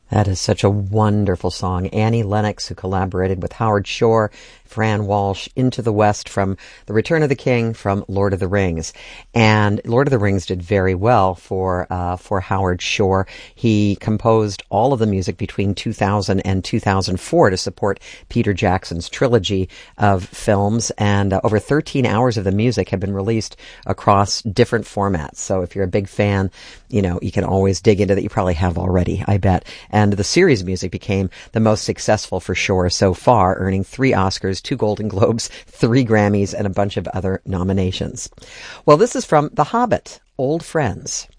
That is such a wonderful song. Annie Lennox, who collaborated with Howard Shore, Fran Walsh, Into the West from The Return of the King, from Lord of the Rings. And Lord of the Rings did very well for Howard Shore. He composed all of the music between 2000 and 2004 to support Peter Jackson's trilogy of films, and over 13 hours of the music have been released across different formats. So if you're a big fan, you can always dig into that. You probably have already, I bet. And the series music became the most successful for Shore so far, earning 3 Oscars, 2 Golden Globes, 3 Grammys, and a bunch of other nominations. Well, this is from The Hobbit, Old Friends.